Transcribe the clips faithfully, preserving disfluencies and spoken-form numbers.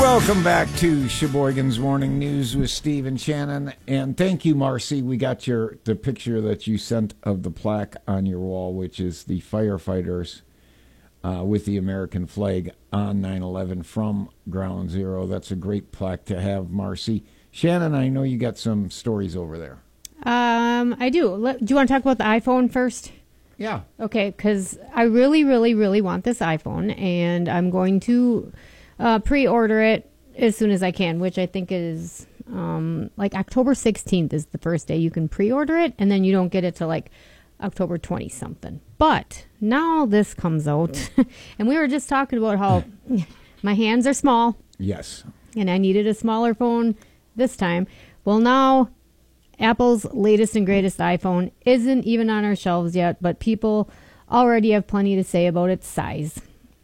Welcome back to Sheboygan's Morning News with Steve and Shannon. And thank you, Marcy. We got your the picture that you sent of the plaque on your wall, which is the firefighters uh, with the American flag on nine eleven from Ground Zero. That's a great plaque to have, Marcy. Shannon, I know you got some stories over there. Um, I do. Let, do you want to talk about the iPhone first? Yeah. Okay, because I really, really, really want this iPhone, and I'm going to uh, pre-order it as soon as I can, which I think is um, like October sixteenth is the first day you can pre-order it, and then you don't get it till like October twentieth-something. But now this comes out, and we were just talking about how my hands are small. Yes. And I needed a smaller phone this time. Well, now Apple's latest and greatest iPhone isn't even on our shelves yet, but people already have plenty to say about its size.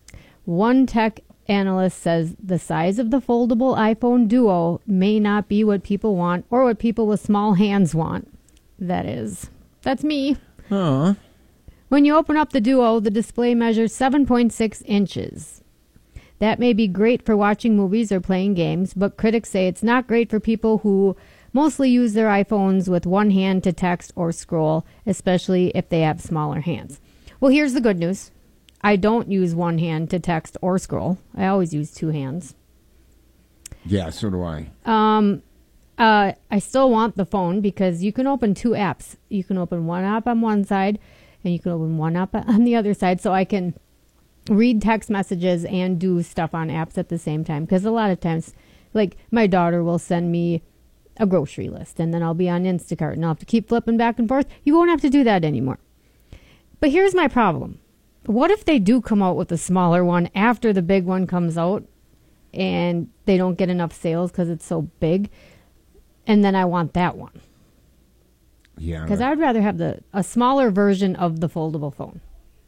One tech analyst says the size of the foldable iPhone Duo may not be what people want or what people with small hands want. That is. That's me. Huh. When you open up the Duo, the display measures seven point six inches. That may be great for watching movies or playing games, but critics say it's not great for people who mostly use their iPhones with one hand to text or scroll, especially if they have smaller hands. Well, here's the good news. I don't use one hand to text or scroll. I always use two hands. Yeah, so do I. Um, uh, I still want the phone because you can open two apps. You can open one app on one side, and you can open one app on the other side, so I can read text messages and do stuff on apps at the same time. Because a lot of times, like, my daughter will send me a grocery list, and then I'll be on Instacart, and I'll have to keep flipping back and forth. You won't have to do that anymore. But here's my problem. What if they do come out with a smaller one after the big one comes out, and they don't get enough sales because it's so big, and then I want that one? Yeah. Because I'd rather have the a smaller version of the foldable phone.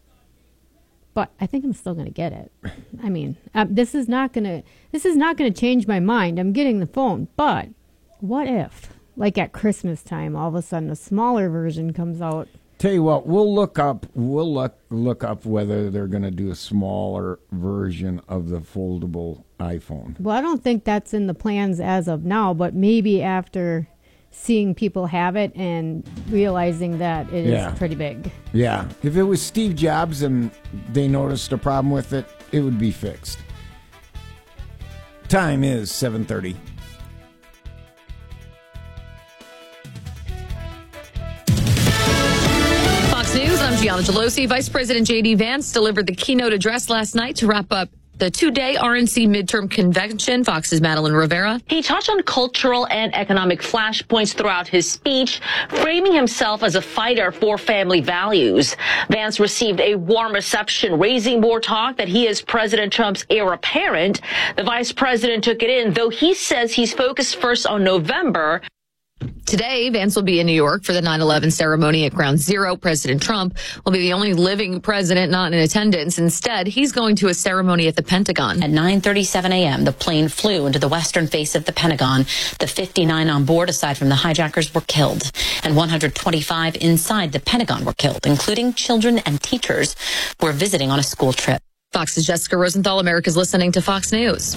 But I think I'm still going to get it. I mean, uh, this is not going to this is not going to change my mind. I'm getting the phone, but what if, like at Christmas time, all of a sudden a smaller version comes out? Tell you what, we'll look up. We'll look look up whether they're going to do a smaller version of the foldable iPhone. Well, I don't think that's in the plans as of now, but maybe after seeing people have it and realizing that it Yeah. is pretty big. Yeah, if it was Steve Jobs and they noticed a problem with it, it would be fixed. Time is seven thirty. News. I'm Gianna Gelosi. Vice President J D. Vance delivered the keynote address last night to wrap up the two-day R N C midterm convention. Fox's Madeline Rivera. He touched on cultural and economic flashpoints throughout his speech, framing himself as a fighter for family values. Vance received a warm reception, raising more talk that he is President Trump's heir apparent. The vice president took it in, though he says he's focused first on November. Today, Vance will be in New York for the nine eleven ceremony at Ground Zero. President Trump will be the only living president not in attendance. Instead, he's going to a ceremony at the Pentagon. At nine thirty-seven a.m., the plane flew into the western face of the Pentagon. The fifty-nine on board, aside from the hijackers, were killed. And one hundred twenty-five inside the Pentagon were killed, including children and teachers who were visiting on a school trip. Fox's Jessica Rosenthal. America's listening to Fox News.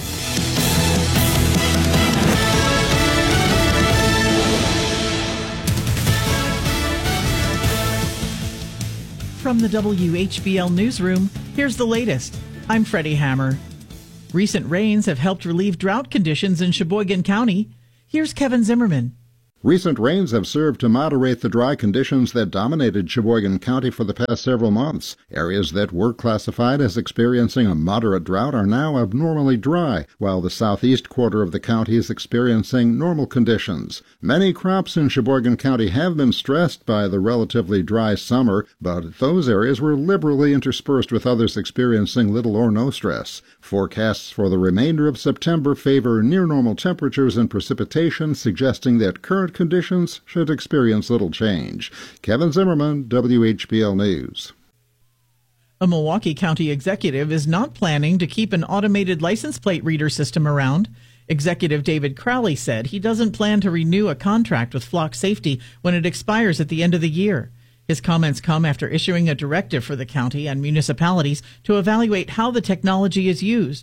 From the W H B L Newsroom, here's the latest. I'm Freddie Hammer. Recent rains have helped relieve drought conditions in Sheboygan County. Here's Kevin Zimmerman. Recent rains have served to moderate the dry conditions that dominated Sheboygan County for the past several months. Areas that were classified as experiencing a moderate drought are now abnormally dry, while the southeast quarter of the county is experiencing normal conditions. Many crops in Sheboygan County have been stressed by the relatively dry summer, but those areas were liberally interspersed with others experiencing little or no stress. Forecasts for the remainder of September favor near-normal temperatures and precipitation, suggesting that current conditions should experience little change. Kevin Zimmerman, W H B L News. A Milwaukee County executive is not planning to keep an automated license plate reader system around. Executive David Crowley said he doesn't plan to renew a contract with Flock Safety when it expires at the end of the year. His comments come after issuing a directive for the county and municipalities to evaluate how the technology is used. The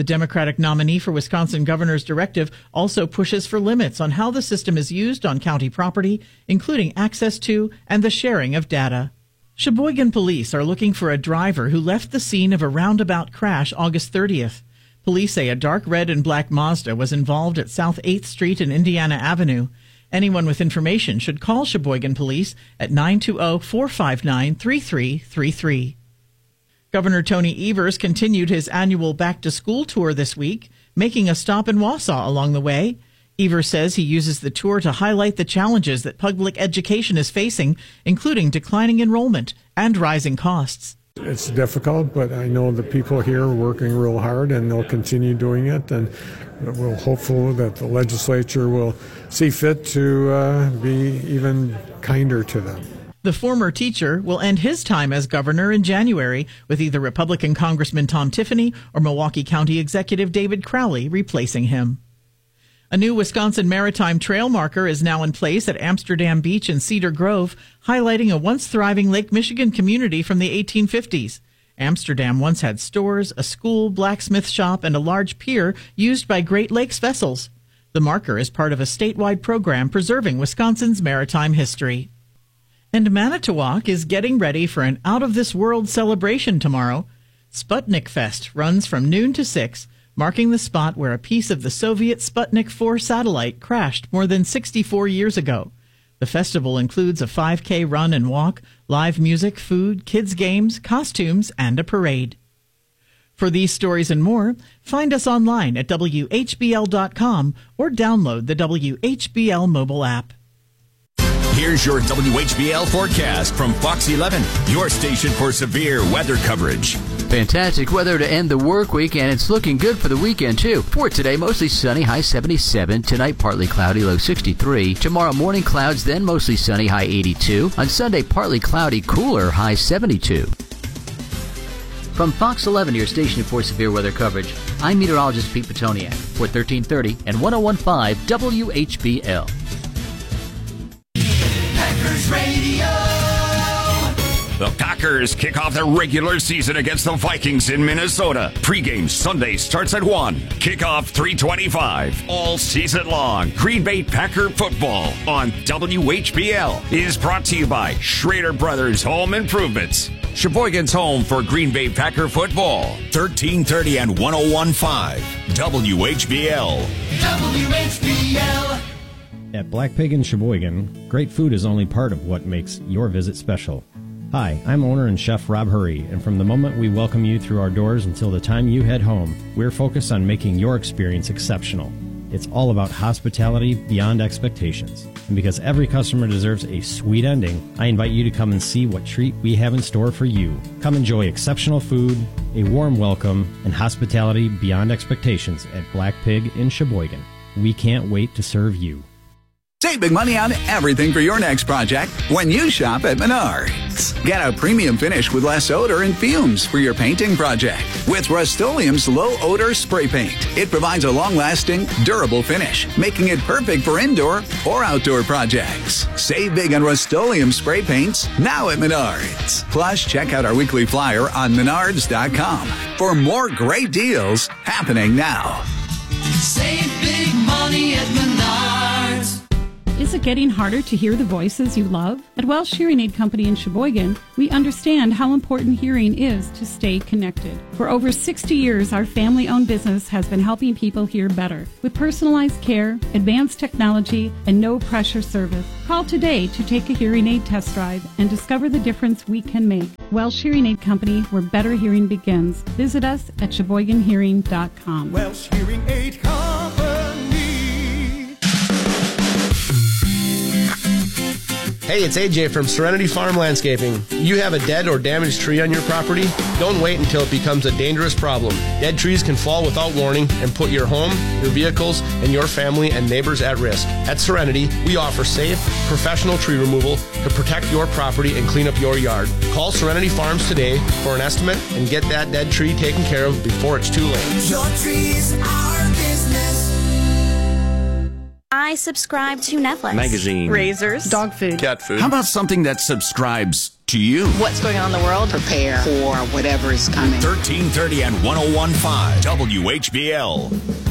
The Democratic nominee for Wisconsin governor's directive also pushes for limits on how the system is used on county property, including access to and the sharing of data. Sheboygan police are looking for a driver who left the scene of a roundabout crash August thirtieth. Police say a dark red and black Mazda was involved at South eighth Street and Indiana Avenue. Anyone with information should call Sheboygan Police at nine two zero, four five nine, three three three three. Governor Tony Evers continued his annual back-to-school tour this week, making a stop in Wausau along the way. Evers says he uses the tour to highlight the challenges that public education is facing, including declining enrollment and rising costs. It's difficult, but I know the people here are working real hard, and they'll continue doing it, and we're hopeful that the legislature will see fit to uh, be even kinder to them. The former teacher will end his time as governor in January, with either Republican Congressman Tom Tiffany or Milwaukee County Executive David Crowley replacing him. A new Wisconsin Maritime Trail marker is now in place at Amsterdam Beach and Cedar Grove, highlighting a once thriving Lake Michigan community from the eighteen fifties. Amsterdam once had stores, a school, blacksmith shop, and a large pier used by Great Lakes vessels. The marker is part of a statewide program preserving Wisconsin's maritime history. And Manitowoc is getting ready for an out-of-this-world celebration tomorrow. Sputnik Fest runs from noon to six, marking the spot where a piece of the Soviet Sputnik four satellite crashed more than sixty-four years ago. The festival includes a five K run and walk, live music, food, kids' games, costumes, and a parade. For these stories and more, find us online at W H B L dot com or download the W H B L mobile app. Here's your W H B L forecast from Fox eleven, your station for severe weather coverage. Fantastic weather to end the work week, and it's looking good for the weekend, too. For today, mostly sunny, high seventy-seven. Tonight, partly cloudy, low sixty-three. Tomorrow morning, clouds, then mostly sunny, high eighty-two. On Sunday, partly cloudy, cooler, high seventy-two. From Fox eleven, your station for severe weather coverage, I'm meteorologist Pete Petoniak for thirteen thirty and one oh one point five W H B L. Packers Radio. The Packers kick off their regular season against the Vikings in Minnesota. Pre-game Sunday starts at one. Kickoff three twenty-five. All season long, Green Bay Packer football on W H B L is brought to you by Schrader Brothers Home Improvements. Sheboygan's home for Green Bay Packer football. thirteen thirty and one oh one point five W H B L. W H B L. At Black Pig in Sheboygan, great food is only part of what makes your visit special. Hi, I'm owner and chef Rob Hurry, and from the moment we welcome you through our doors until the time you head home, we're focused on making your experience exceptional. It's all about hospitality beyond expectations. And because every customer deserves a sweet ending, I invite you to come and see what treat we have in store for you. Come enjoy exceptional food, a warm welcome, and hospitality beyond expectations at Black Pig in Sheboygan. We can't wait to serve you. Save big money on everything for your next project when you shop at Menards. Get a premium finish with less odor and fumes for your painting project with Rust-Oleum's low-odor spray paint. It provides a long-lasting, durable finish, making it perfect for indoor or outdoor projects. Save big on Rust-Oleum spray paints now at Menards. Plus, check out our weekly flyer on menards dot com for more great deals happening now. Save big money at Menards. Is it getting harder to hear the voices you love? At Welsh Hearing Aid Company in Sheboygan, we understand how important hearing is to stay connected. For over sixty years, our family-owned business has been helping people hear better with personalized care, advanced technology, and no-pressure service. Call today to take a hearing aid test drive and discover the difference we can make. Welsh Hearing Aid Company, where better hearing begins. Visit us at sheboygan hearing dot com. Welsh Hearing Aid Company. Hey, it's A J from Serenity Farm Landscaping. You have a dead or damaged tree on your property? Don't wait until it becomes a dangerous problem. Dead trees can fall without warning and put your home, your vehicles, and your family and neighbors at risk. At Serenity, we offer safe, professional tree removal to protect your property and clean up your yard. Call Serenity Farms today for an estimate and get that dead tree taken care of before it's too late. Your trees are business. I I subscribe to Netflix. Magazine. Razors. Dog food. Cat food. How about something that subscribes to you? What's going on in the world? Prepare for whatever is coming. thirteen thirty and one oh one point five W H B L.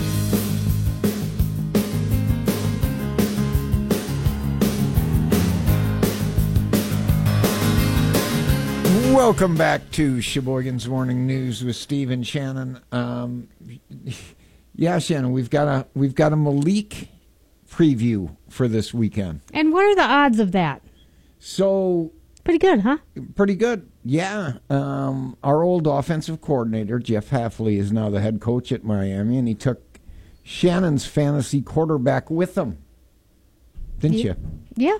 Welcome back to Sheboygan's Morning News with Steve and Shannon. Um, yeah, Shannon, we've got a we've got a Malik preview for this weekend. And what are the odds of that? So pretty good, huh? Pretty good, yeah. Um, our old offensive coordinator Jeff Hafley is now the head coach at Miami, and he took Shannon's fantasy quarterback with him, didn't yeah. you? Yeah.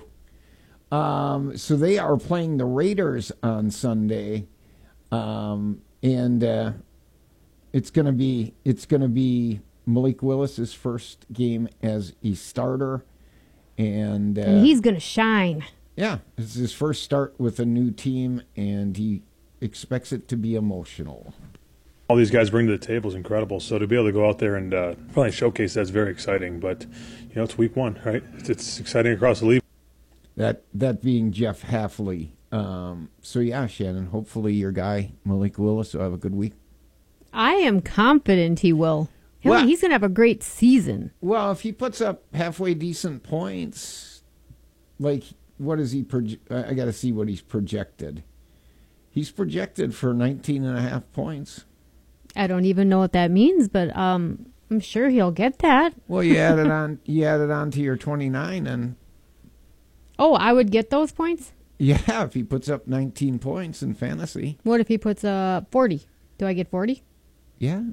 Um, so they are playing the Raiders on Sunday, um, and uh, it's gonna be it's gonna be Malik Willis's first game as a starter, and, uh, and he's gonna shine. Yeah, it's his first start with a new team, and he expects it to be emotional. All these guys bring to the table is incredible. So to be able to go out there and uh, probably showcase that's very exciting. But you know, it's week one, right? It's, it's exciting across the league. That that being Jeff Hafley. Um, so, yeah, Shannon, hopefully your guy, Malik Willis, will have a good week. I am confident he will. Hell, Well- he's going to have a great season. Well, if he puts up halfway decent points, like, what is he? Proje- I got to see what he's projected. He's projected for nineteen and a half points. I don't even know what that means, but um, I'm sure he'll get that. Well, you add it on. You add it on to your twenty-nine, and Oh, I would get those points? yeah, if he puts up nineteen points in fantasy, What if he puts uh, forty? Do I get forty? yeah,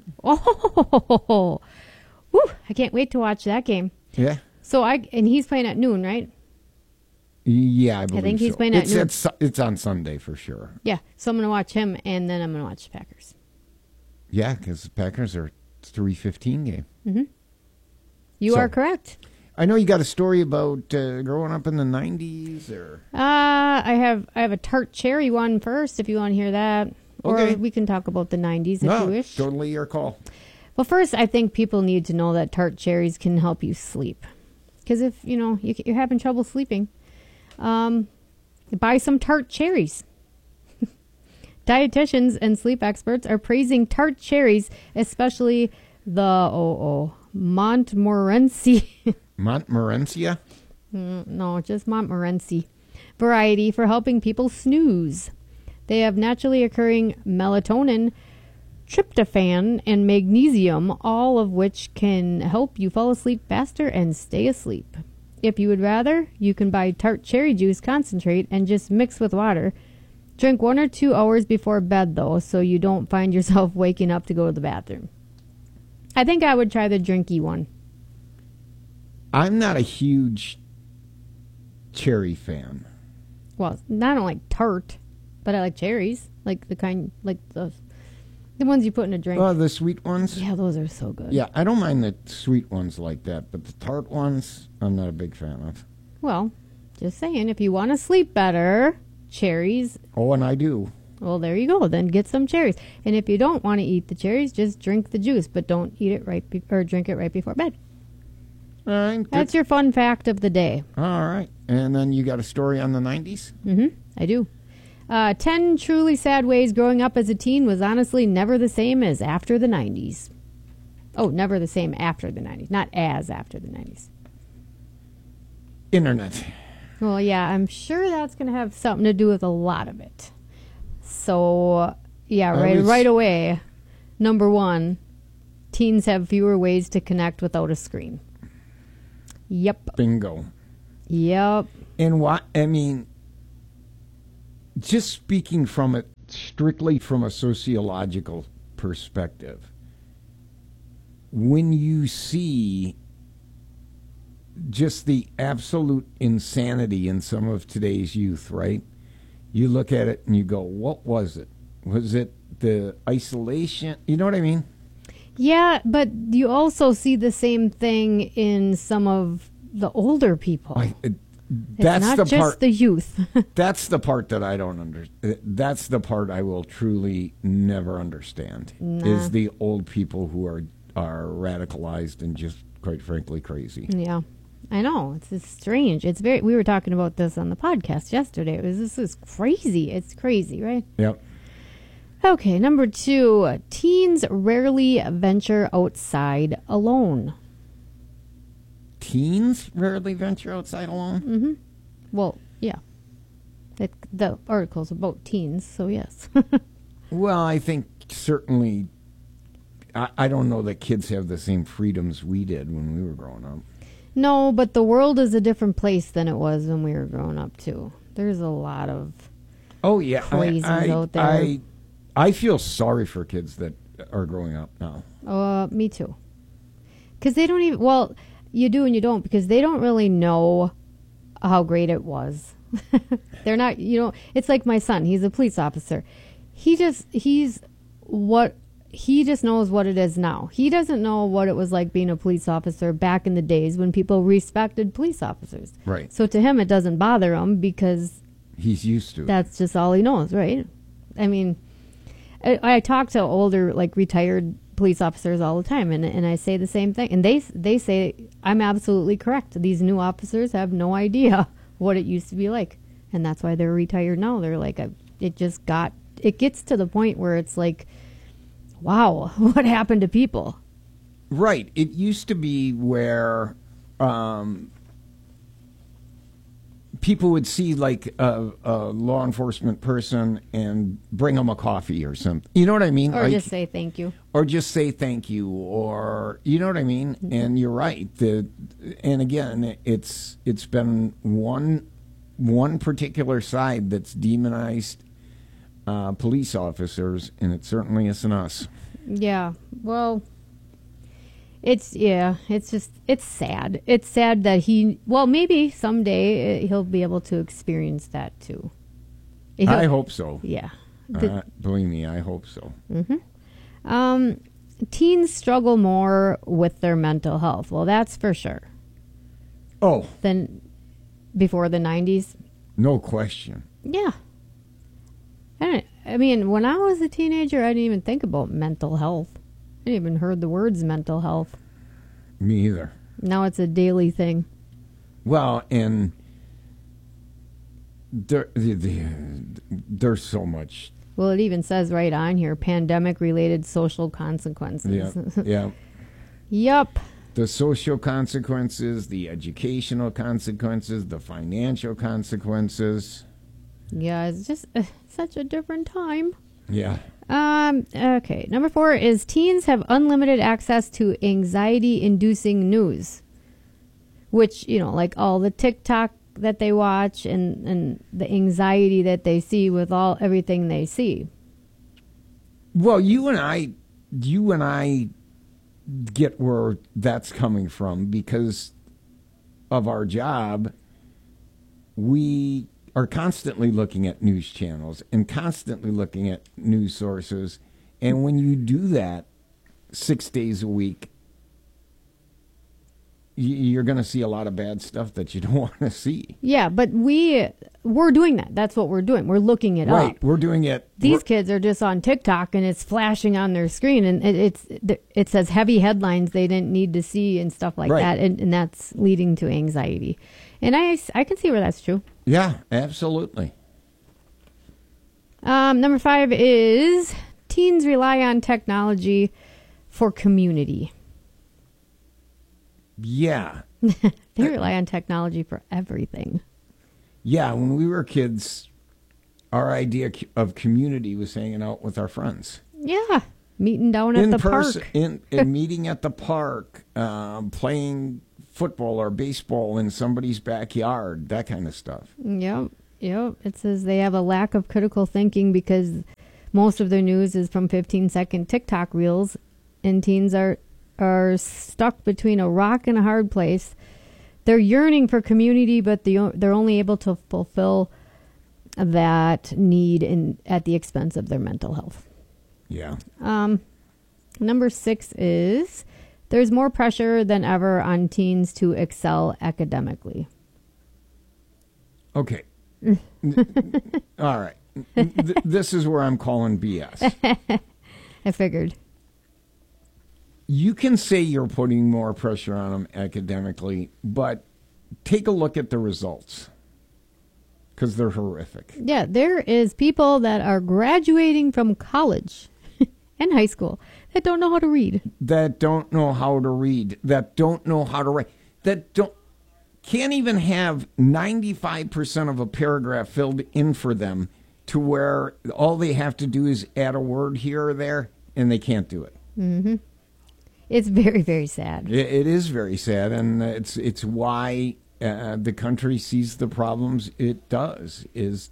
Oh, whew, I can't wait to watch that game. yeah, So I and he's playing at noon, right? yeah. I believe think he's so. playing at it's, noon. it's it's on Sunday for sure. Yeah. So I'm going to watch him, and then I'm going to watch the Packers. Yeah, because the Packers are three fifteen game. hmm You So- are correct. I know you got a story about uh, growing up in the nineties, or Uh, I have I have a tart cherry one first, if you want to hear that, Okay. or we can talk about the nineties if no, you wish. totally your call. Well, first, I think people need to know that tart cherries can help you sleep, because if you know you, you're having trouble sleeping, um, buy some tart cherries. Dietitians and sleep experts are praising tart cherries, especially the oh oh Montmorency. Montmorency? Mm, no, just Montmorency variety for helping people snooze. They have naturally occurring melatonin, tryptophan, and magnesium, all of which can help you fall asleep faster and stay asleep. If you would rather, you can buy tart cherry juice concentrate and just mix with water. Drink one or two hours before bed, though, so you don't find yourself waking up to go to the bathroom. I think I would try the drinky one. I'm not a huge cherry fan. Well, I don't like tart, but I like cherries, like the kind, like the the ones you put in a drink. Oh, the sweet ones? Yeah, those are so good. Yeah, I don't mind the sweet ones like that, but the tart ones, I'm not a big fan of. Well, just saying, if you want to sleep better, cherries. Oh, and I do. Well, there you go. Then get some cherries. And if you don't want to eat the cherries, just drink the juice, but don't eat it right be- or drink it right before bed. All right. That's your fun fact of the day. All right. And then you got a story on the nineties? Mm-hmm. I do. Uh, ten truly sad ways growing up as a teen was honestly never the same as after the nineties. Oh, never the same after the nineties, not as after the nineties. Internet. Well, yeah, I'm sure that's going to have something to do with a lot of it. So, yeah, I right, was- right away. Number one, teens have fewer ways to connect without a screen. Yep. Bingo. Yep. And what, I mean, just speaking from it strictly from a sociological perspective, when you see just the absolute insanity in some of today's youth, right? You look at it and you go, what was it? Was it the isolation? You know what I mean? Yeah, but you also see the same thing in some of the older people. I, it, it's that's not the just part, the youth. that's the part that I don't understand. That's the part I will truly never understand. Nah. Is the old people who are are radicalized and just quite frankly crazy. Yeah. I know. It's just strange. It's very. We were talking about this on the podcast yesterday. It was this is crazy. It's crazy, right? Yep. Okay, number two. Teens rarely venture outside alone. Teens rarely venture outside alone? Mm-hmm. Well, yeah. It, the article's about teens, so yes. Well, I think certainly, I, I don't know that kids have the same freedoms we did when we were growing up. No, but the world is a different place than it was when we were growing up, too. There's a lot of oh yeah, crazies I, I, out there. I, I feel sorry for kids that are growing up now. Uh, me too. Because they don't even, well, you do and you don't, because they don't really know how great it was. They're not, you know, it's like my son. He's a police officer. He just, he's what, he just knows what it is now. He doesn't know what it was like being a police officer back in the days when people respected police officers. Right. So to him, it doesn't bother him because he's used to it. That's just all he knows, right? I mean, I, I talk to older, like retired police officers all the time, and and I say the same thing, and they they say I'm absolutely correct. These new officers have no idea what it used to be like, and that's why they're retired now. They're like, a, it just got, it gets to the point where it's like, wow, what happened to people? Right. It used to be where um, people would see like a, a law enforcement person and bring them a coffee or something. You know what I mean? Or like, just say thank you. Or just say thank you, or you know what I mean. Mm-hmm. And you're right. The and again, it's it's been one one particular side that's demonized uh, police officers, and it certainly isn't us. Yeah. Well, it's yeah. It's just it's sad. It's sad that he. Well, maybe someday he'll be able to experience that too. He'll, I hope so. Yeah. Uh, believe me, I hope so. Mm-hmm. Um, teens struggle more with their mental health. Well, that's for sure. Oh. Than before the nineties? No question. Yeah. I, don't, I mean, when I was a teenager, I didn't even think about mental health. I didn't even heard the words mental health. Me either. Now it's a daily thing. Well, and there, there's so much. Well, it even says right on here, pandemic-related social consequences. Yeah, yeah. Yep. The social consequences, the educational consequences, the financial consequences. Yeah, it's just uh, such a different time. Yeah. Um. Okay, number four is teens have unlimited access to anxiety-inducing news, which, you know, like all the TikTok that they watch and, and the anxiety that they see with all everything they see. Well, you and I, you and I get where that's coming from because of our job. We are constantly looking at news channels and constantly looking at news sources. And when you do that six days a week, you're going to see a lot of bad stuff that you don't want to see. Yeah, but we, we're doing that. That's what we're doing. We're looking it right, up. Right, we're doing it. These kids are just on TikTok, and it's flashing on their screen, and it, it's it says heavy headlines they didn't need to see and stuff like right. that, and, and that's leading to anxiety. And I, I can see where that's true. Yeah, absolutely. Um, number five is teens rely on technology for community. Yeah. They rely on technology for everything. Yeah, when we were kids, our idea of community was hanging out with our friends. Yeah, meeting down at in the person, park. in, in meeting at the park, um, playing football or baseball in somebody's backyard, that kind of stuff. Yep, yep. It says they have a lack of critical thinking because most of their news is from fifteen-second TikTok reels, and teens are are stuck between a rock and a hard place. They're yearning for community, but the, they're only able to fulfill that need in at the expense of their mental health. Yeah. Um, number six is there's more pressure than ever on teens to excel academically. Okay. All right. Th- this is where I'm calling B S. I figured. You can say you're putting more pressure on them academically, but take a look at the results because they're horrific. Yeah, there is people that are graduating from college and high school that don't know how to read. That don't know how to read. That don't know how to write. That don't can't even have ninety-five percent of a paragraph filled in for them to where all they have to do is add a word here or there, and they can't do it. Mm-hmm. It's very, very sad. It, it is very sad, and it's it's why uh, the country sees the problems it does, is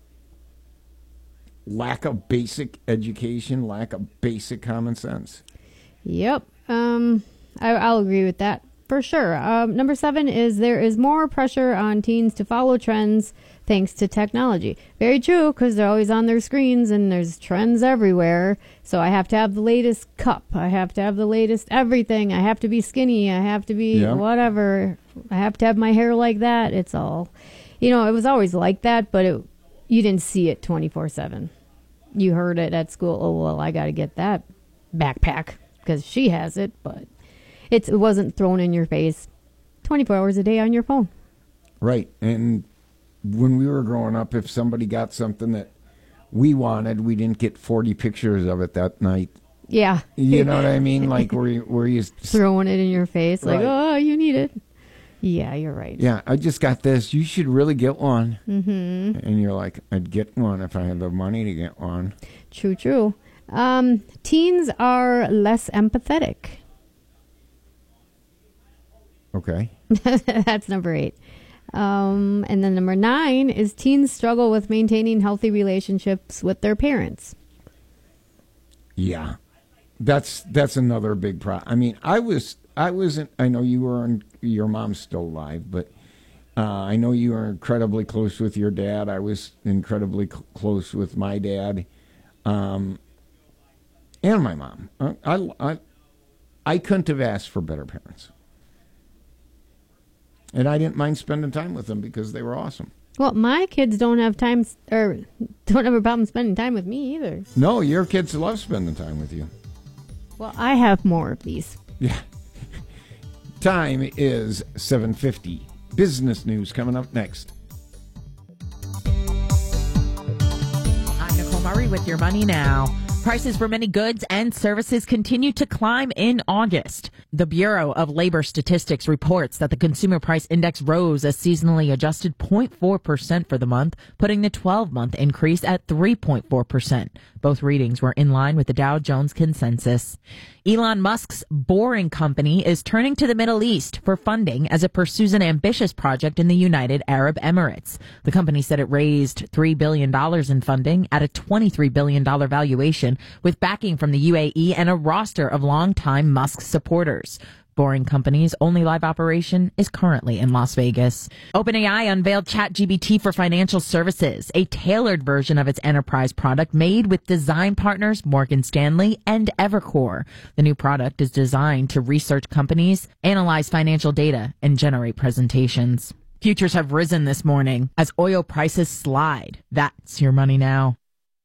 lack of basic education, lack of basic common sense. Yep. Um, I, I'll agree with that for sure. Um, number seven is there is more pressure on teens to follow trends thanks to technology. Very true, because they're always on their screens and there's trends everywhere. So I have to have the latest cup. I have to have the latest everything. I have to be skinny. I have to be Yeah. whatever. I have to have my hair like that. It's all, you know, it was always like that, but it, you didn't see it twenty-four seven. You heard it at school. Oh, well, I got to get that backpack because she has it, but it's, it wasn't thrown in your face twenty-four hours a day on your phone. Right. And when we were growing up, if somebody got something that we wanted, we didn't get forty pictures of it that night. Yeah. You know what I mean? Like where you, where you throwing it in your face, like, Right. oh, you need it. Yeah, you're right. Yeah, I just got this. You should really get one. Mm-hmm. And you're like, I'd get one if I had the money to get one. True, true. Um, teens are less empathetic. Okay. That's number eight. Um, and then number nine is teens struggle with maintaining healthy relationships with their parents. Yeah, that's that's another big problem. I mean, I was I wasn't. I know you were. In, your mom's still alive, but uh, I know you were incredibly close with your dad. I was incredibly cl- close with my dad, um, and my mom. I, I I I couldn't have asked for better parents, and I didn't mind spending time with them because they were awesome. Well, my kids don't have time or don't have a problem spending time with me either. No, your kids love spending time with you. Well, I have more of these. Yeah. Time is seven fifty. Business news coming up next. I'm Nicole Murray with your money now. Prices for many goods and services continue to climb in August. The Bureau of Labor Statistics reports that the Consumer Price Index rose a seasonally adjusted zero point four percent for the month, putting the twelve-month increase at three point four percent. Both readings were in line with the Dow Jones Consensus. Elon Musk's Boring Company is turning to the Middle East for funding as it pursues an ambitious project in the United Arab Emirates. The company said it raised three billion dollars in funding at a twenty-three billion dollars valuation, with backing from the U A E and a roster of longtime Musk supporters. Boring Company's only live operation is currently in Las Vegas. OpenAI unveiled ChatGPT for financial services, a tailored version of its enterprise product made with design partners Morgan Stanley and Evercore. The new product is designed to research companies, analyze financial data, and generate presentations. Futures have risen this morning as oil prices slide. That's your money now.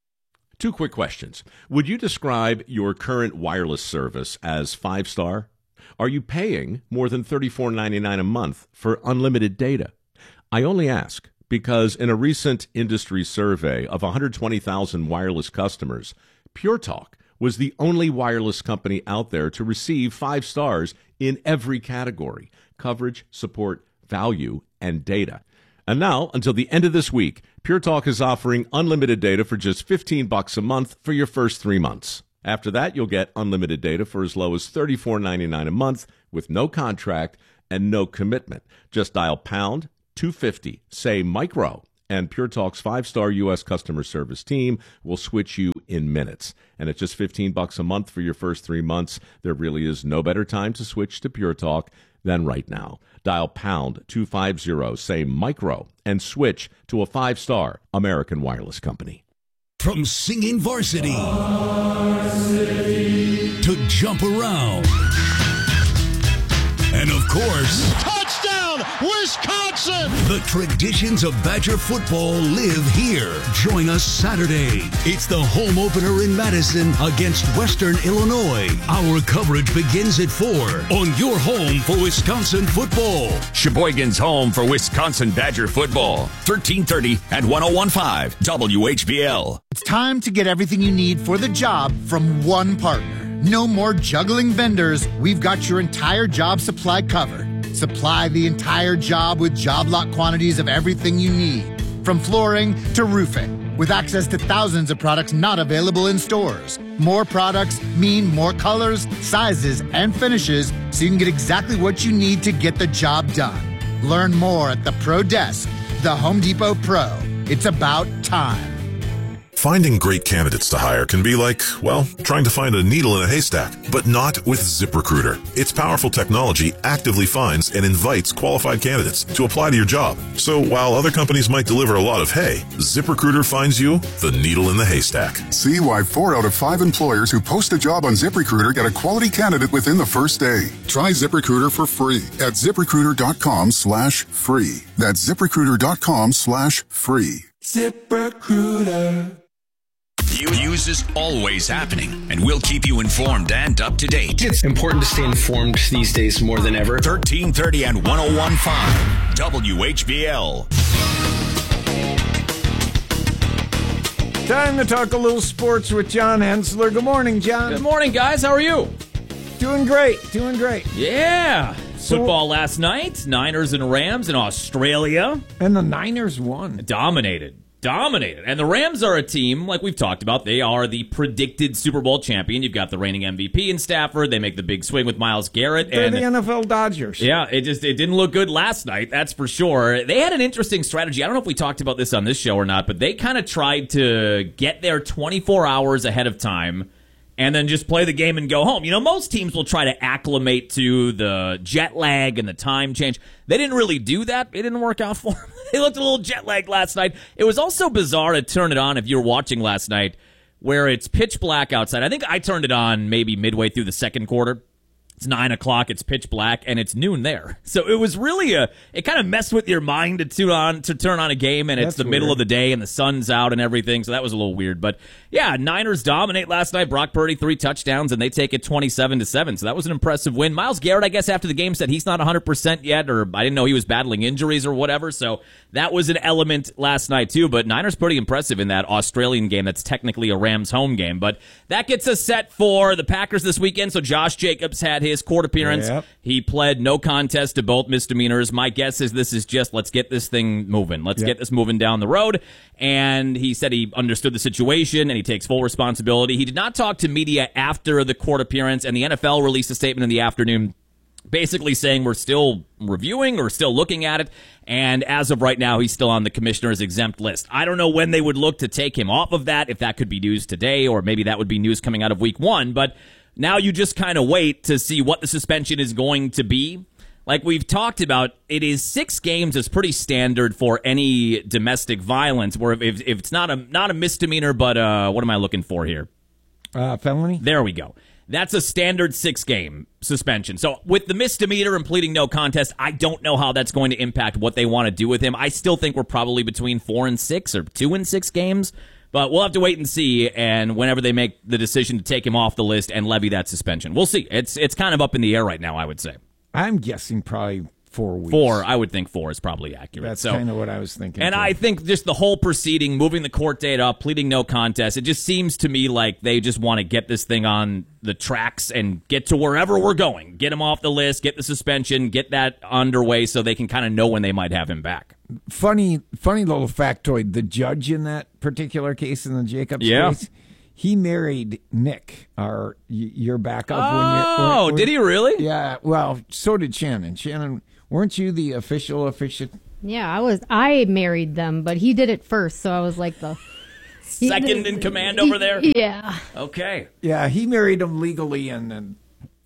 Two quick questions. Would you describe your current wireless service as five-star? Are you paying more than thirty-four ninety-nine a month for unlimited data? I only ask because in a recent industry survey of one hundred twenty thousand wireless customers, Pure Talk was the only wireless company out there to receive five stars in every category: coverage, support, value, and data. And now, until the end of this week, Pure Talk is offering unlimited data for just fifteen bucks a month for your first three months. After that, you'll get unlimited data for as low as thirty-four ninety-nine a month with no contract and no commitment. Just dial pound two fifty, say micro, and Pure Talk's five-star U S customer service team will switch you in minutes. And at just fifteen bucks a month for your first three months, there really is no better time to switch to Pure Talk than right now. Dial pound two fifty, say micro, and switch to a five-star American wireless company. From singing varsity, varsity to jump around, and of course, touchdown, Wisconsin! The traditions of Badger football live here. Join us Saturday. It's the home opener in Madison against Western Illinois. Our coverage begins at four on your home for Wisconsin football. Sheboygan's home for Wisconsin Badger football. thirteen thirty and one oh one point five W H B L. It's time to get everything you need for the job from one partner. No more juggling vendors. We've got your entire job supply covered. Supply the entire job with job lot quantities of everything you need, from flooring to roofing, with access to thousands of products not available in stores. More products mean more colors, sizes, and finishes, so you can get exactly what you need to get the job done. Learn more at the Pro Desk, the Home Depot Pro. It's about time. Finding great candidates to hire can be like, well, trying to find a needle in a haystack, but not with ZipRecruiter. Its powerful technology actively finds and invites qualified candidates to apply to your job. So while other companies might deliver a lot of hay, ZipRecruiter finds you the needle in the haystack. See why four out of five employers who post a job on ZipRecruiter get a quality candidate within the first day. Try ZipRecruiter for free at ZipRecruiter.com slash free. That's ZipRecruiter.com slash free. ZipRecruiter. News is always happening, and we'll keep you informed and up to date. It's important to stay informed these days more than ever. thirteen thirty and one oh one point five W H B L. Time to talk a little sports with John Hensler. Good morning, John. Good morning, guys. How are you? Doing great. Doing great. Yeah. So, football last night. Niners and Rams in Australia. And the Niners won. Dominated. Dominated. And the Rams are a team, like we've talked about, they are the predicted Super Bowl champion. You've got the reigning M V P in Stafford. They make the big swing with Myles Garrett. They're and the N F L Dodgers. Yeah, it just it didn't look good last night, that's for sure. They had an interesting strategy. I don't know if we talked about this on this show or not, but they kind of tried to get there twenty-four hours ahead of time and then just play the game and go home. You know, most teams will try to acclimate to the jet lag and the time change. They didn't really do that. It didn't work out for them. They looked a little jet lagged last night. It was also bizarre to turn it on if you were watching last night where it's pitch black outside. I think I turned it on maybe midway through the second quarter. It's nine o'clock, it's pitch black, and it's noon there. So it was really a, it kind of messed with your mind to tune on, to turn on a game, and it's That's the middle weird. of the day, and the sun's out and everything, so that was a little weird. But yeah, Niners dominate last night. Brock Purdy, three touchdowns, and they take it twenty-seven to seven, so that was an impressive win. Myles Garrett, I guess, after the game said he's not one hundred percent yet, or I didn't know he was battling injuries or whatever, so that was an element last night too. But Niners pretty impressive in that Australian game that's technically a Rams home game. But that gets us set for the Packers this weekend, so Josh Jacobs had his court appearance. Yep. He pled no contest to both misdemeanors. My guess is this is just, let's get this thing moving. Let's Yep. get this moving down the road. And he said he understood the situation and he takes full responsibility. He did not talk to media after the court appearance, and the N F L released a statement in the afternoon basically saying we're still reviewing or still looking at it, and as of right now, he's still on the commissioner's exempt list. I don't know when they would look to take him off of that, if that could be news today, or maybe that would be news coming out of week one, but now you just kind of wait to see what the suspension is going to be. Like we've talked about, it is six games is pretty standard for any domestic violence, where if, if it's not a not a misdemeanor, but uh, what am I looking for here? Uh, felony? There we go. That's a standard six-game suspension. So with the misdemeanor and pleading no contest, I don't know how that's going to impact what they want to do with him. I still think we're probably between four and six or two and six games. But we'll have to wait and see, and whenever they make the decision to take him off the list and levy that suspension. We'll see. It's it's kind of up in the air right now, I would say. I'm guessing probably four weeks. Four, I would think four is probably accurate. That's so, kind of what I was thinking. And too. I think just the whole proceeding, moving the court date up, pleading no contest, it just seems to me like they just want to get this thing on the tracks and get to wherever we're going. Get him off the list, get the suspension, get that underway so they can kind of know when they might have him back. Funny, funny little factoid. The judge in that particular case, in the Jacobs Yeah. case, he married Nick, our y- your backup. Oh, when you're, when, did he really? Yeah. Well, so did Shannon. Shannon, weren't you the official official? Yeah, I was. I married them, but he did it first, so I was like the Second in command over there? Yeah. Okay. Yeah, he married him legally, and then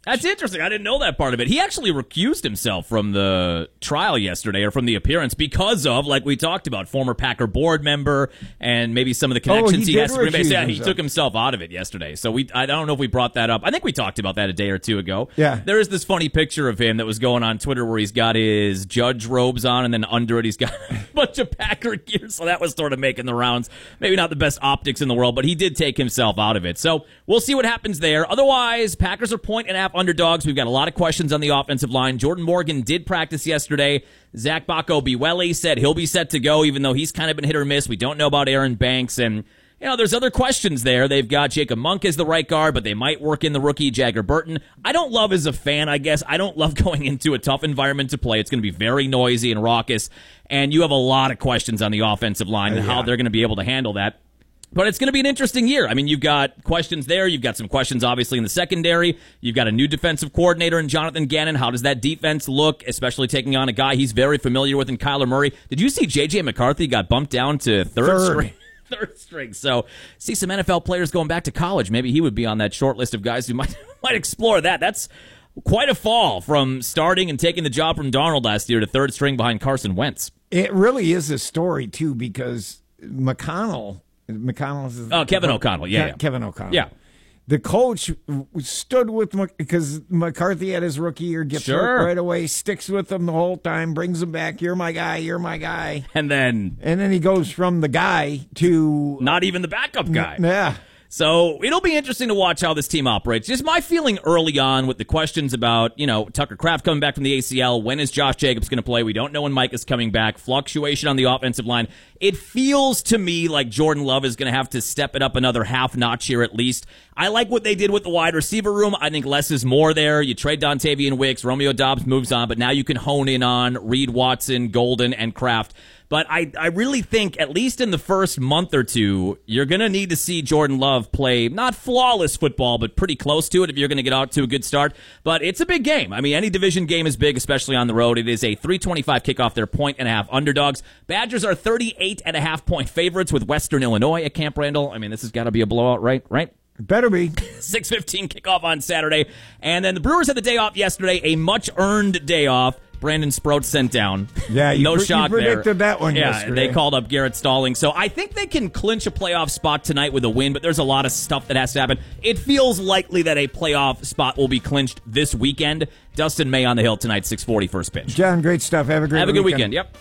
That's interesting. I didn't know that part of it. He actually recused himself from the trial yesterday, or from the appearance, because of, like we talked about, former Packer board member and maybe some of the connections oh, he, he has to Green Bay. recuse Yeah, he himself. took himself out of it yesterday. So we, I don't know if we brought that up. I think we talked about that a day or two ago. Yeah. There is this funny picture of him that was going on Twitter where he's got his judge robes on, and then under it he's got a bunch of Packer gear. So that was sort of making the rounds. Maybe not the best optics in the world, but he did take himself out of it. So we'll see what happens there. Otherwise, Packers are point and a half underdogs. We've got a lot of questions on the offensive line. Jordan Morgan did practice yesterday. Zach Bacco-Biwelli said he'll be set to go, even though he's kind of been hit or miss. We don't know about Aaron Banks, and you know, there's other questions there. They've got Jacob Monk as the right guard, but they might work in the rookie Jagger Burton. I don't love as a fan, I guess. I don't love going into a tough environment to play. It's going to be very noisy and raucous, and you have a lot of questions on the offensive line and Uh, yeah. how they're going to be able to handle that. But it's going to be an interesting year. I mean, you've got questions there. You've got some questions, obviously, in the secondary. You've got a new defensive coordinator in Jonathan Gannon. How does that defense look, especially taking on a guy he's very familiar with in Kyler Murray? Did you see J J McCarthy got bumped down to third, Third. string? Third string. So see some N F L players going back to college. Maybe he would be on that short list of guys who might might explore that. That's quite a fall from starting and taking the job from Darnold last year to third string behind Carson Wentz. It really is a story, too, because McConnell... McConnell's Oh, Kevin O'Connell. Yeah, Ke- yeah. Kevin O'Connell. Yeah. The coach stood with Mc- because McCarthy had his rookie year, gets Sure. hurt right away, sticks with him the whole time, brings him back. You're my guy. You're my guy. And then And then he goes from the guy to not even the backup guy. Yeah. So it'll be interesting to watch how this team operates. Just my feeling early on with the questions about, you know, Tucker Kraft coming back from the A C L. When is Josh Jacobs going to play? We don't know when Mike is coming back. Fluctuation on the offensive line. It feels to me like Jordan Love is going to have to step it up another half notch here at least. I like what they did with the wide receiver room. I think less is more there. You trade Dontavian Wicks. Romeo Doubs moves on, but now you can hone in on Reed Watson, Golden, and Kraft. But I, I really think, at least in the first month or two, you're going to need to see Jordan Love play not flawless football, but pretty close to it if you're going to get out to a good start. But it's a big game. I mean, any division game is big, especially on the road. It is a three twenty-five kickoff. They're point and a half underdogs. Badgers are thirty-eight and a half point favorites with Western Illinois at Camp Randall. I mean, this has got to be a blowout, right? Right? Better be. six fifteen kickoff on Saturday. And then the Brewers had the day off yesterday, a much-earned day off. Brandon Sproat sent down. Yeah, you no pre- you shock predicted there. that one Yeah, yesterday. they called up Garrett Stalling. So I think they can clinch a playoff spot tonight with a win, but there's a lot of stuff that has to happen. It feels likely that a playoff spot will be clinched this weekend. Dustin May on the Hill tonight, six forty first pitch. John, great stuff. Have a great Have a good weekend. weekend. Yep.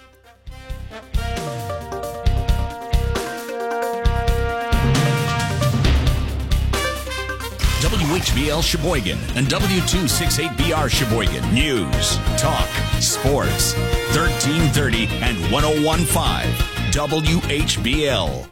W H B L Sheboygan and W two sixty-eight B R Sheboygan. News, talk, sports. thirteen thirty and one oh one point five W H B L.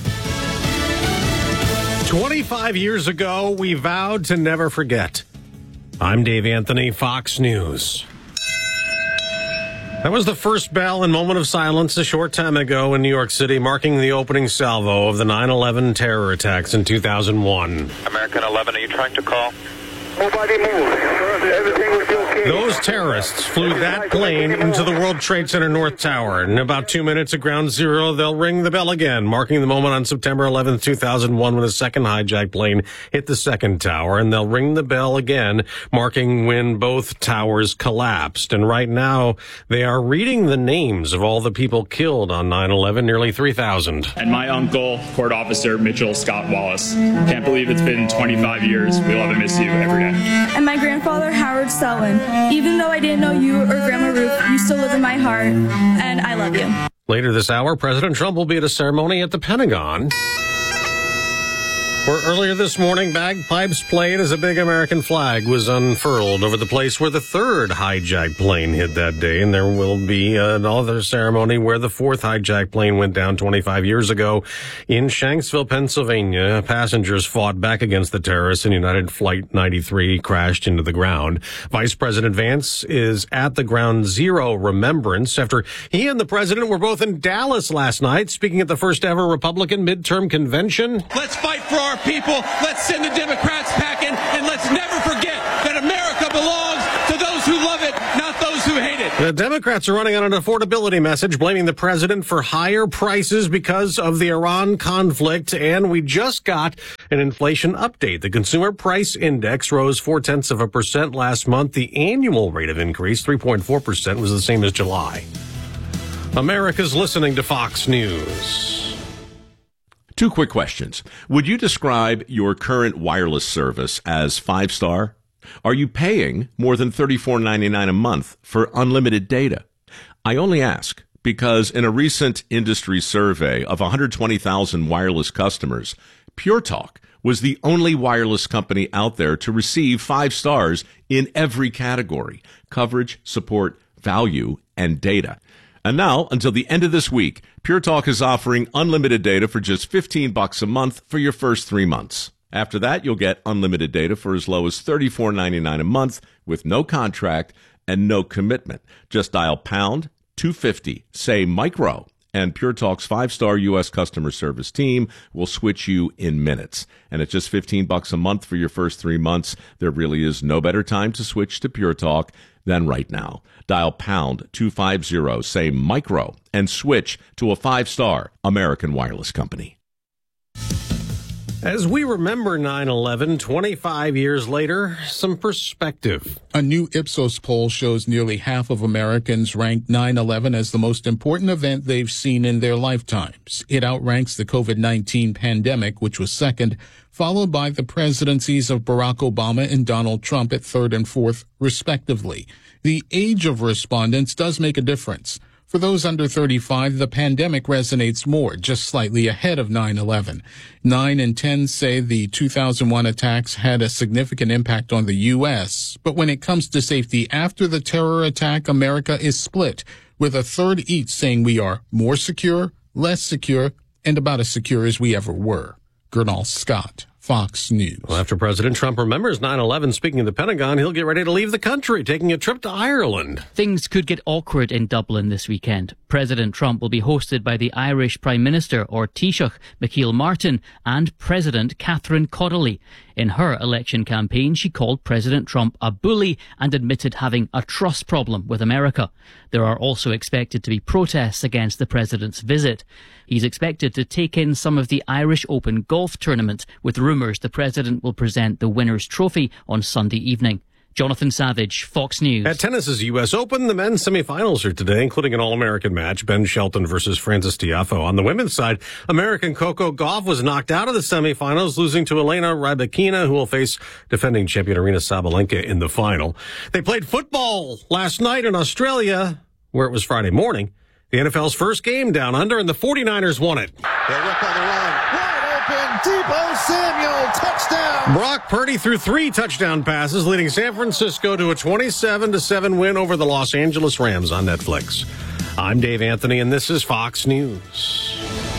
twenty-five years ago, we vowed to never forget. I'm Dave Anthony, Fox News. That was the first bell and moment of silence a short time ago in New York City, marking the opening salvo of the nine eleven terror attacks in two thousand one. American eleven, are you trying to call? Nobody move. Everything will be okay. Those terrorists flew that plane into the World Trade Center North Tower. In about two minutes at ground zero, they'll ring the bell again, marking the moment on September eleventh, two thousand one, when a second hijacked plane hit the second tower. And they'll ring the bell again, marking when both towers collapsed. And right now, they are reading the names of all the people killed on nine eleven, nearly three thousand. And my uncle, Court Officer Mitchell Scott Wallace. Can't believe it's been twenty-five years. We love and miss you every day. And my grandfather, Howard Selwyn. Even though I didn't know you or Grandma Ruth, you still live in my heart, and I love you. Later this hour, President Trump will be at a ceremony at the Pentagon, where earlier this morning, bagpipes played as a big American flag was unfurled over the place where the third hijacked plane hit that day. And there will be another ceremony where the fourth hijacked plane went down twenty-five years ago in Shanksville, Pennsylvania. Passengers fought back against the terrorists, and United Flight ninety-three crashed into the ground. Vice President Vance is at the Ground Zero remembrance after he and the president were both in Dallas last night, speaking at the first ever Republican midterm convention. Let's fight for our people. Let's send the Democrats packing, and let's never forget that America belongs to those who love it, not those who hate it. The Democrats are running on an affordability message, blaming the president for higher prices because of the Iran conflict. And we just got an inflation update. The Consumer Price Index rose four-tenths of a percent last month. The annual rate of increase, three point four percent, was the same as July. America's listening to Fox News. Two quick questions. Would you describe your current wireless service as five-star? Are you paying more than thirty-four ninety-nine a month for unlimited data? I only ask because in a recent industry survey of one hundred twenty thousand wireless customers, Pure Talk was the only wireless company out there to receive five stars in every category: coverage, support, value, and data. And now, until the end of this week, Pure Talk is offering unlimited data for just fifteen bucks a month for your first three months. After that, you'll get unlimited data for as low as thirty-four ninety-nine a month with no contract and no commitment. Just dial pound two fifty, say micro, and Pure Talk's five-star U S customer service team will switch you in minutes. And at just fifteen bucks a month for your first three months, there really is no better time to switch to Pure Talk than right now. Dial pound two fifty, say micro, and switch to a five-star American wireless company. As we remember nine eleven, twenty-five years later, some perspective. A new Ipsos poll shows nearly half of Americans rank nine eleven as the most important event they've seen in their lifetimes. It outranks the COVID nineteen pandemic, which was second, followed by the presidencies of Barack Obama and Donald Trump at third and fourth, respectively. The age of respondents does make a difference. For those under thirty-five, the pandemic resonates more, just slightly ahead of nine eleven. Nine and ten say the two thousand one attacks had a significant impact on the U S. But when it comes to safety after the terror attack, America is split, with a third each saying we are more secure, less secure, and about as secure as we ever were. Gernal Scott, Fox News. Well, after President Trump remembers nine eleven, speaking of the Pentagon, he'll get ready to leave the country, taking a trip to Ireland. Things could get awkward in Dublin this weekend. President Trump will be hosted by the Irish Prime Minister, or Taoiseach, Micheál Martin, and President Catherine Connolly. In her election campaign, she called President Trump a bully and admitted having a trust problem with America. There are also expected to be protests against the president's visit. He's expected to take in some of the Irish Open golf tournament, with rumours the president will present the winner's trophy on Sunday evening. Jonathan Savage, Fox News. At tennis's U S Open, the men's semifinals are today, including an All-American match, Ben Shelton versus Francis Tiafoe. On the women's side, American Coco Gauff was knocked out of the semifinals, losing to Elena Rybakina, who will face defending champion Aryna Sabalenka in the final. They played football last night in Australia, where it was Friday morning. The N F L's first game down under, and the forty-niners won it. They're up on the run. Wide open, Deebo Samuel, touchdown. Brock Purdy threw three touchdown passes, leading San Francisco to a twenty-seven to seven win over the Los Angeles Rams on Netflix. I'm Dave Anthony, and this is Fox News.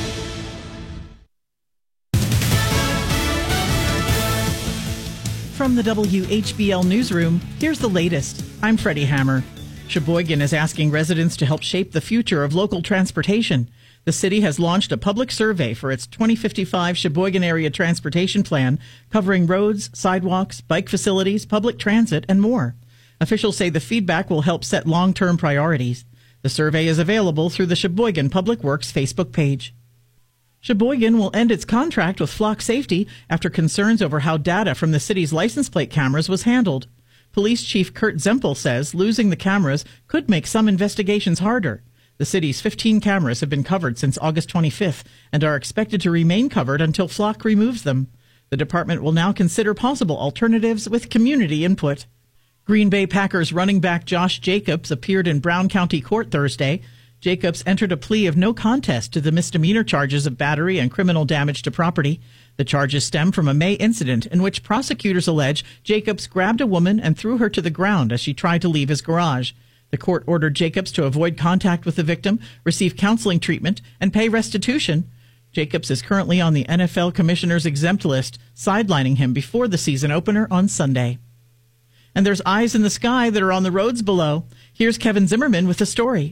From the W H B L Newsroom, here's the latest. I'm Freddie Hammer. Sheboygan is asking residents to help shape the future of local transportation. The city has launched a public survey for its twenty fifty-five Sheboygan Area Transportation Plan, covering roads, sidewalks, bike facilities, public transit, and more. Officials say the feedback will help set long-term priorities. The survey is available through the Sheboygan Public Works Facebook page. Sheboygan will end its contract with Flock Safety after concerns over how data from the city's license plate cameras was handled. Police Chief Kurt Zempel says losing the cameras could make some investigations harder. The city's fifteen cameras have been covered since August twenty-fifth and are expected to remain covered until Flock removes them. The department will now consider possible alternatives with community input. Green Bay Packers running back Josh Jacobs appeared in Brown County Court Thursday. Jacobs entered a plea of no contest to the misdemeanor charges of battery and criminal damage to property. The charges stem from a May incident in which prosecutors allege Jacobs grabbed a woman and threw her to the ground as she tried to leave his garage. The court ordered Jacobs to avoid contact with the victim, receive counseling treatment, and pay restitution. Jacobs is currently on the N F L Commissioner's exempt list, sidelining him before the season opener on Sunday. And there's eyes in the sky that are on the roads below. Here's Kevin Zimmerman with the story.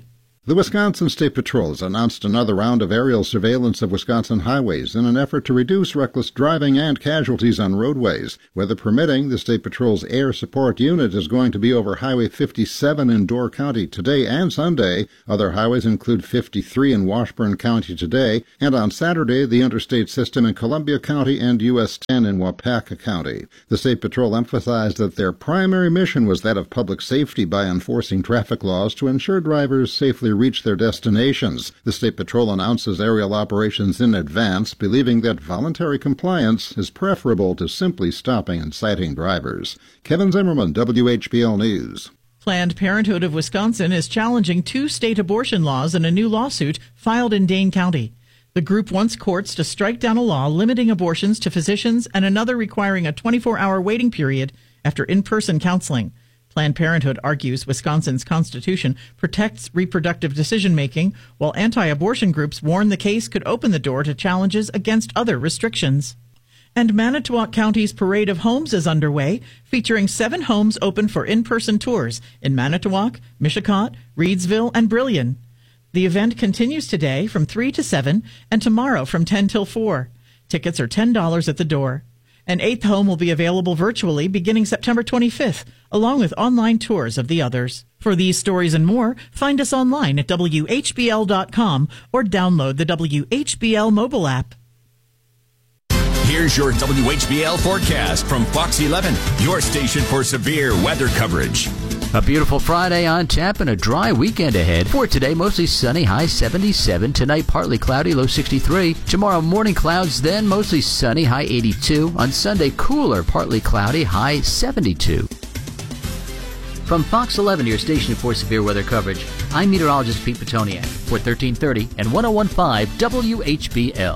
The Wisconsin State Patrol has announced another round of aerial surveillance of Wisconsin highways in an effort to reduce reckless driving and casualties on roadways. Weather permitting, the State Patrol's Air Support Unit is going to be over Highway fifty-seven in Door County today and Sunday. Other highways include fifty-three in Washburn County today, and on Saturday, the interstate system in Columbia County and U S ten in Wapaka County. The State Patrol emphasized that their primary mission was that of public safety by enforcing traffic laws to ensure drivers safely reach their destinations. The State Patrol announces aerial operations in advance, believing that voluntary compliance is preferable to simply stopping and citing drivers. Kevin Zimmerman, W H B L News. Planned Parenthood of Wisconsin is challenging two state abortion laws in a new lawsuit filed in Dane County. The group wants courts to strike down a law limiting abortions to physicians and another requiring a twenty-four hour waiting period after in-person counseling. Planned Parenthood argues Wisconsin's constitution protects reproductive decision-making, while anti-abortion groups warn the case could open the door to challenges against other restrictions. And Manitowoc County's Parade of Homes is underway, featuring seven homes open for in-person tours in Manitowoc, Mishicot, Reedsville, and Brillion. The event continues today from three to seven and tomorrow from ten till four. Tickets are ten dollars at the door. An eighth home will be available virtually beginning September twenty-fifth, along with online tours of the others. For these stories and more, find us online at W H B L dot com or download the W H B L mobile app. Here's your W H B L forecast from Fox eleven, your station for severe weather coverage. A beautiful Friday on tap and a dry weekend ahead. For today, mostly sunny, high seventy-seven. Tonight, partly cloudy, low sixty-three. Tomorrow, morning clouds, then mostly sunny, high eighty-two. On Sunday, cooler, partly cloudy, high seventy-two. From Fox eleven, your station for severe weather coverage, I'm meteorologist Pete Petoniak for thirteen thirty and one oh one point five W H B L.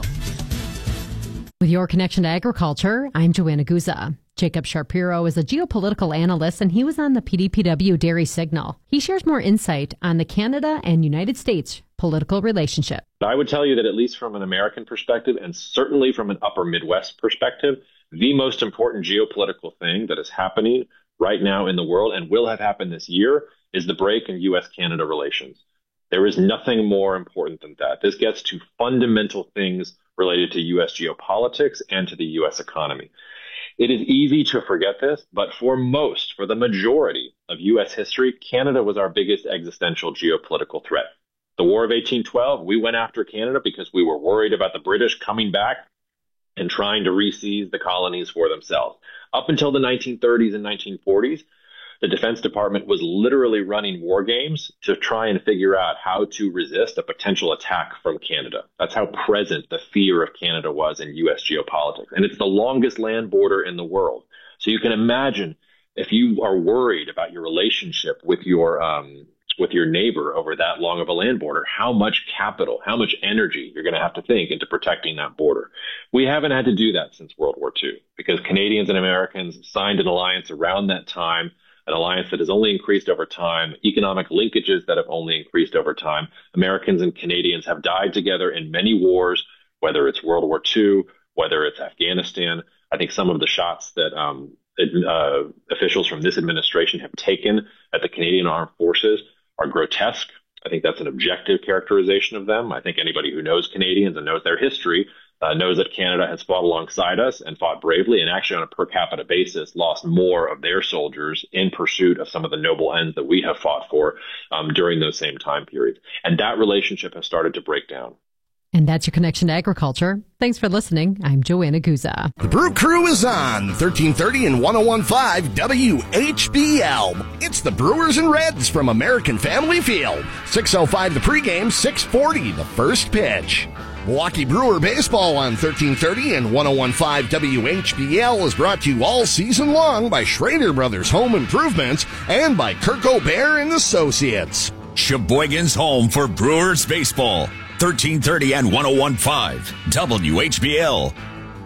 With your connection to agriculture, I'm Joanna Guza. Jacob Shapiro is a geopolitical analyst, and he was on the P D P W Dairy Signal. He shares more insight on the Canada and United States political relationship. I would tell you that at least from an American perspective, and certainly from an upper Midwest perspective, the most important geopolitical thing that is happening right now in the world and will have happened this year is the break in U S Canada relations. There is nothing more important than that. This gets to fundamental things related to U S geopolitics and to the U S economy. It is easy to forget this, but for most, for the majority of U S history, Canada was our biggest existential geopolitical threat. The War of eighteen twelve, we went after Canada because we were worried about the British coming back and trying to re-seize the colonies for themselves. Up until the nineteen thirties and nineteen forties, the Defense Department was literally running war games to try and figure out how to resist a potential attack from Canada. That's how present the fear of Canada was in U S geopolitics. And it's the longest land border in the world. So you can imagine if you are worried about your relationship with your um, with your neighbor over that long of a land border, how much capital, how much energy you're going to have to think into protecting that border. We haven't had to do that since World War Two because Canadians and Americans signed an alliance around that time, an alliance that has only increased over time, economic linkages that have only increased over time. Americans and Canadians have died together in many wars, whether it's World War Two, whether it's Afghanistan. I think some of the shots that um, uh, officials from this administration have taken at the Canadian Armed Forces are grotesque. I think that's an objective characterization of them. I think anybody who knows Canadians and knows their history Uh, knows that Canada has fought alongside us and fought bravely and actually on a per capita basis lost more of their soldiers in pursuit of some of the noble ends that we have fought for um, during those same time periods. And that relationship has started to break down. And that's your connection to agriculture. Thanks for listening. I'm Joanna Guza. The Brew Crew is on thirteen thirty and one oh one point five W H B L. It's the Brewers and Reds from American Family Field. six oh five the pregame, six forty the first pitch. Milwaukee Brewer Baseball on thirteen thirty and one oh one point five W H B L is brought to you all season long by Schrader Brothers Home Improvements and by Kirk O'Bear and Associates. Sheboygan's home for Brewers Baseball. thirteen thirty and one oh one point five W H B L.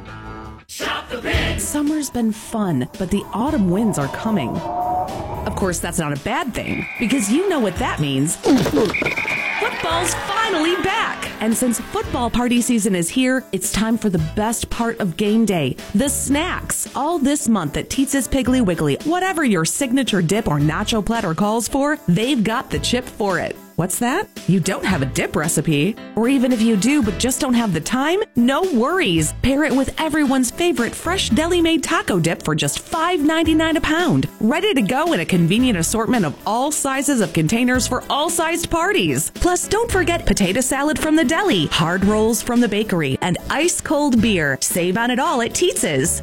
Shop the Pig. Summer's been fun, but the autumn winds are coming. Of course, that's not a bad thing, because you know what that means. Football's finally back! And since football party season is here, it's time for the best part of game day, the snacks. All this month at Teetz's Piggly Wiggly, whatever your signature dip or nacho platter calls for, they've got the chip for it. What's that? You don't have a dip recipe? Or even if you do, but just don't have the time? No worries. Pair it with everyone's favorite fresh deli-made taco dip for just five ninety-nine a pound. Ready to go in a convenient assortment of all sizes of containers for all sized parties. Plus, don't forget potato salad from the deli, hard rolls from the bakery, and ice cold beer. Save on it all at Tietz's.